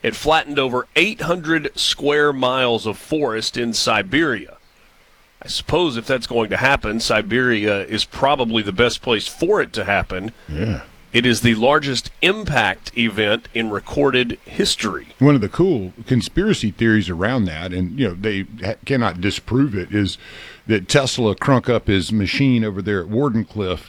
It flattened over 800 square miles of forest in Siberia. I suppose if that's going to happen, Siberia is probably the best place for it to happen. Yeah. It is the largest impact event in recorded history. One of the cool conspiracy theories around that, and they cannot disprove it, is that Tesla crunk up his machine over there at Wardenclyffe,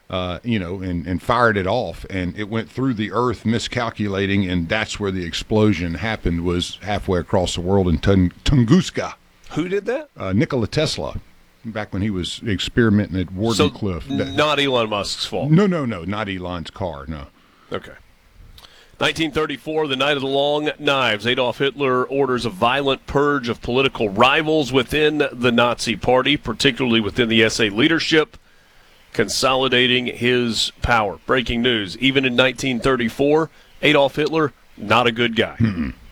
and fired it off, and it went through the earth miscalculating, and that's where the explosion happened, was halfway across the world in Tunguska. Who did that? Nikola Tesla, back when he was experimenting at Wardenclyffe. So not Elon Musk's fault? No, not Elon's car, no. Okay. 1934, the night of the long knives. Adolf Hitler orders a violent purge of political rivals within the Nazi Party, particularly within the SA leadership, consolidating his power. Breaking news, even in 1934, Adolf Hitler, not a good guy.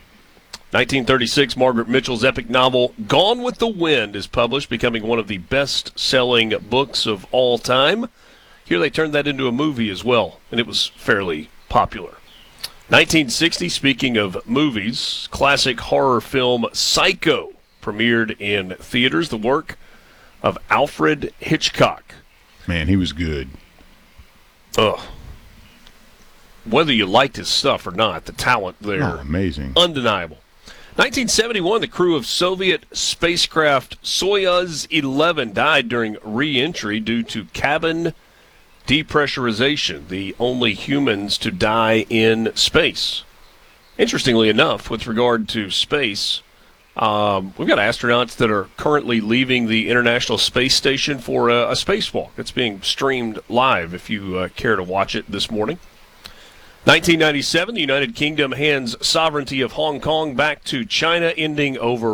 1936, Margaret Mitchell's epic novel Gone with the Wind is published, becoming one of the best-selling books of all time. Here they turned that into a movie as well, and it was fairly popular. 1960, speaking of movies, classic horror film Psycho premiered in theaters, the work of Alfred Hitchcock. Man, he was good. Ugh. Whether you liked his stuff or not, the talent there. Oh, amazing. Undeniable. 1971, the crew of Soviet spacecraft Soyuz 11 died during re-entry due to cabin depressurization, the only humans to die in space. Interestingly enough, with regard to space, we've got astronauts that are currently leaving the International Space Station for a spacewalk. It's being streamed live if you care to watch it this morning. 1997, the United Kingdom hands sovereignty of Hong Kong back to China, ending over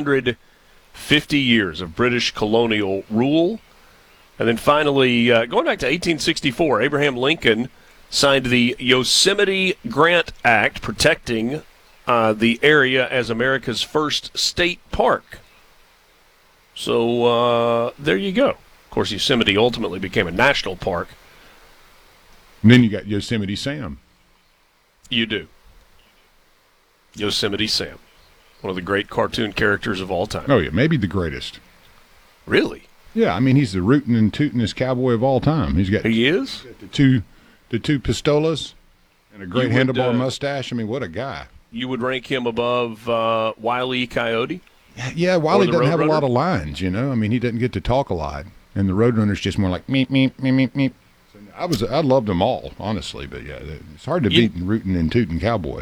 150 years of British colonial rule. And then finally, going back to 1864, Abraham Lincoln signed the Yosemite Grant Act, protecting the area as America's first state park. So there you go. Of course, Yosemite ultimately became a national park. And then you got Yosemite Sam. You do. Yosemite Sam. One of the great cartoon characters of all time. Oh, yeah, maybe the greatest. Really? Yeah, I mean, he's the rootin' and tootin'est cowboy of all time. He is? The two pistolas and a great handlebar mustache. I mean, what a guy. You would rank him above Wile E. Coyote? Yeah, Wile E. doesn't have a lot of lines, I mean, he doesn't get to talk a lot. And the Roadrunner's just more like, meep, meep, meep, meep, meep. I loved them all, honestly, but yeah, it's hard to beat rootin' and tootin' cowboy.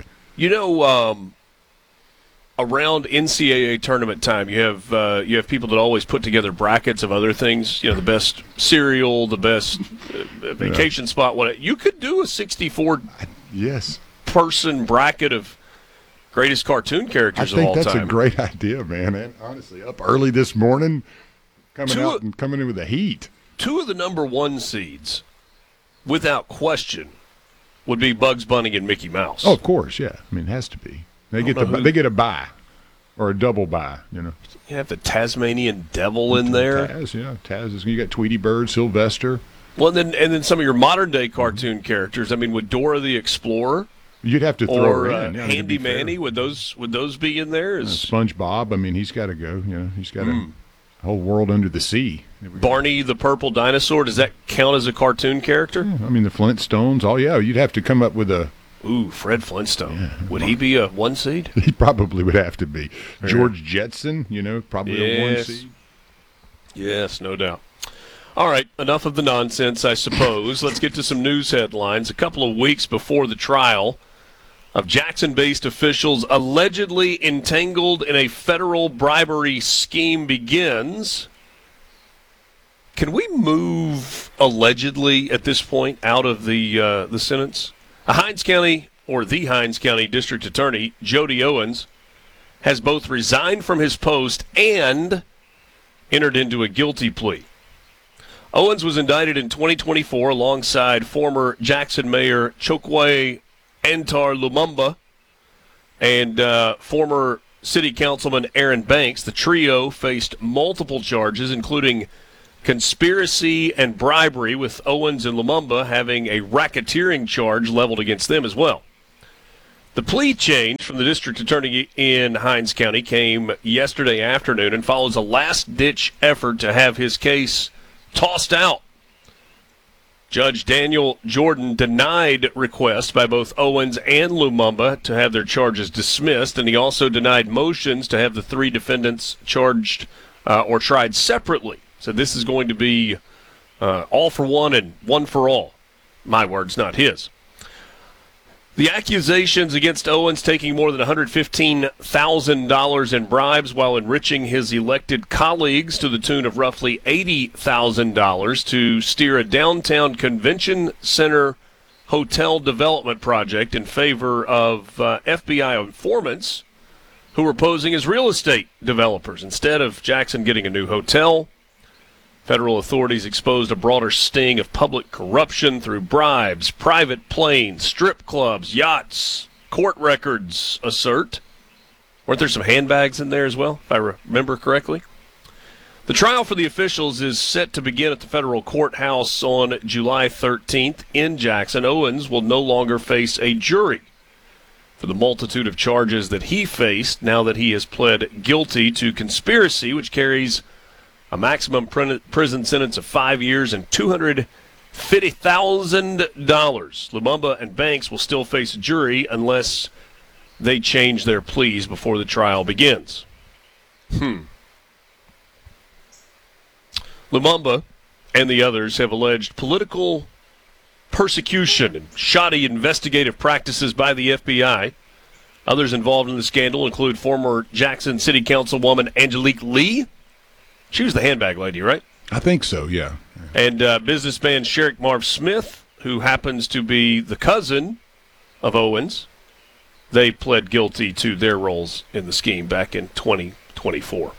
Around NCAA tournament time, you have people that always put together brackets of other things. The best cereal, the best vacation spot. What you could do a 64 person bracket of greatest cartoon characters of all time. I think that's a great idea, man. And honestly, up early this morning, coming in with the heat. Two of the number one seeds, without question, would be Bugs Bunny and Mickey Mouse. Oh, of course, yeah. I mean, it has to be. They get a bye or a double bye, You have the Tasmanian Devil in there. Taz. You got Tweety Bird, Sylvester. Well, and then some of your modern day cartoon characters. I mean, would Dora the Explorer? You'd have to throw her in. Handy Manny, would those be in there? SpongeBob. I mean, he's got to go. He's got a whole world under the sea. Barney the Purple Dinosaur. Does that count as a cartoon character? Yeah, I mean, the Flintstones. Oh yeah, you'd have to come up with a. Ooh, Fred Flintstone. Yeah. Would he be a one seed? He probably would have to be. Yeah. George Jetson, probably a one seed. Yes, no doubt. All right, enough of the nonsense, I suppose. Let's get to some news headlines. A couple of weeks before the trial of Jackson-based officials allegedly entangled in a federal bribery scheme begins. Can we move allegedly at this point out of the sentence? The Hinds County District Attorney, Jody Owens, has both resigned from his post and entered into a guilty plea. Owens was indicted in 2024 alongside former Jackson Mayor Chokwe Antar Lumumba and former City Councilman Aaron Banks. The trio faced multiple charges, including conspiracy and bribery, with Owens and Lumumba having a racketeering charge leveled against them as well. The plea change from the district attorney in Hinds County came yesterday afternoon and follows a last-ditch effort to have his case tossed out. Judge Daniel Jordan denied requests by both Owens and Lumumba to have their charges dismissed, and he also denied motions to have the three defendants charged or tried separately. So this is going to be all for one and one for all. My words, not his. The accusations against Owens taking more than $115,000 in bribes while enriching his elected colleagues to the tune of roughly $80,000 to steer a downtown convention center hotel development project in favor of FBI informants who were posing as real estate developers. Instead of Jackson getting a new hotel, federal authorities exposed a broader sting of public corruption through bribes, private planes, strip clubs, yachts, court records assert. Weren't there some handbags in there as well, if I remember correctly? The trial for the officials is set to begin at the federal courthouse on July 13th in Jackson. Owens will no longer face a jury for the multitude of charges that he faced now that he has pled guilty to conspiracy, which carries a maximum prison sentence of 5 years and $250,000. Lumumba and Banks will still face a jury unless they change their pleas before the trial begins. Lumumba and the others have alleged political persecution and shoddy investigative practices by the FBI. Others involved in the scandal include former Jackson City Councilwoman Angelique Lee. She was the handbag lady, right? I think so, yeah. And businessman Sherrick Marv Smith, who happens to be the cousin of Owens. They pled guilty to their roles in the scheme back in 2024.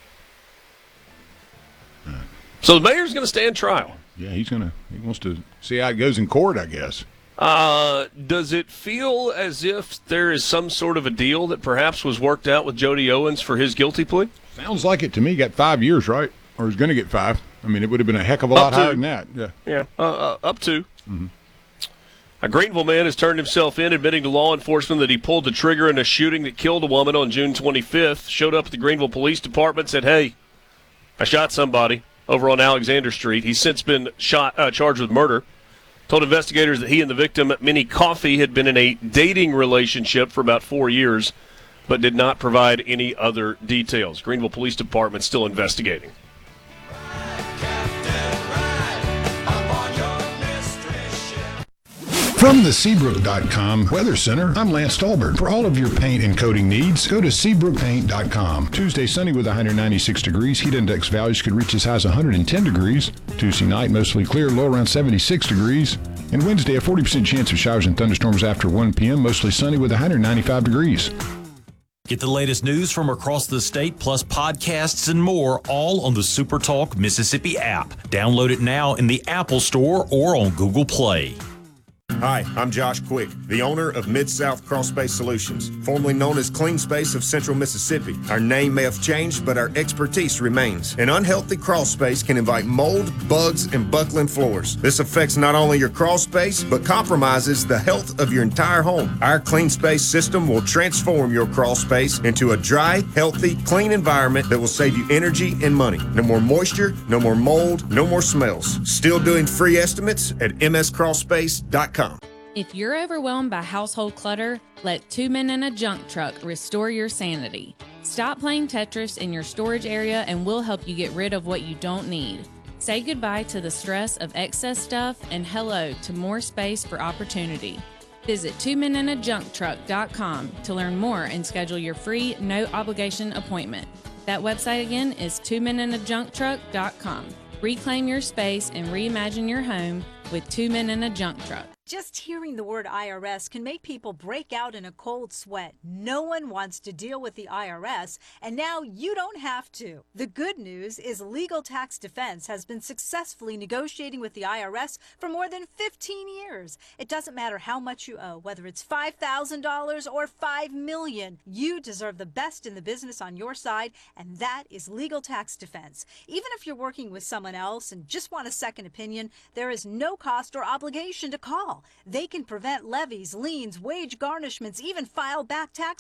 So the mayor's going to stand trial. Yeah, he wants to see how it goes in court, I guess. Does it feel as if there is some sort of a deal that perhaps was worked out with Jody Owens for his guilty plea? Sounds like it to me. Got 5 years, right? Or he's going to get 5. I mean, it would have been a heck of a lot higher than that. Yeah, up to. Mm-hmm. A Greenville man has turned himself in, admitting to law enforcement that he pulled the trigger in a shooting that killed a woman on June 25th. Showed up at the Greenville Police Department, said, "Hey, I shot somebody over on Alexander Street." He's since been charged with murder. Told investigators that he and the victim, Minnie Coffey, had been in a dating relationship for about 4 years, but did not provide any other details. Greenville Police Department still investigating. From the Seabrook.com Weather Center, I'm Lance Stolberg. For all of your paint and coating needs, go to SeabrookPaint.com. Tuesday, sunny with 196 degrees. Heat index values could reach as high as 110 degrees. Tuesday night, mostly clear, low around 76 degrees. And Wednesday, a 40% chance of showers and thunderstorms after 1 p.m., mostly sunny with 195 degrees. Get the latest news from across the state, plus podcasts and more, all on the SuperTalk Mississippi app. Download it now in the Apple Store or on Google Play. Hi, I'm Josh Quick, the owner of Mid-South Crawl Space Solutions, formerly known as Clean Space of Central Mississippi. Our name may have changed, but our expertise remains. An unhealthy crawl space can invite mold, bugs, and buckling floors. This affects not only your crawl space, but compromises the health of your entire home. Our Clean Space system will transform your crawl space into a dry, healthy, clean environment that will save you energy and money. No more moisture, no more mold, no more smells. Still doing free estimates at mscrawlspace.com. If you're overwhelmed by household clutter, let 2 Men in a Junk Truck restore your sanity. Stop playing Tetris in your storage area and we'll help you get rid of what you don't need. Say goodbye to the stress of excess stuff and hello to more space for opportunity. Visit 2meninajuncktruck.com to learn more and schedule your free, no-obligation appointment. That website again is 2meninajuncktruck.com. Reclaim your space and reimagine your home with 2 Men in a Junk Truck. Just hearing the word IRS can make people break out in a cold sweat. No one wants to deal with the IRS, and now you don't have to. The good news is Legal Tax Defense has been successfully negotiating with the IRS for more than 15 years. It doesn't matter how much you owe, whether it's $5,000 or $5 million. You deserve the best in the business on your side, and that is Legal Tax Defense. Even if you're working with someone else and just want a second opinion, there is no cost or obligation to call. They can prevent levies, liens, wage garnishments, even file back tax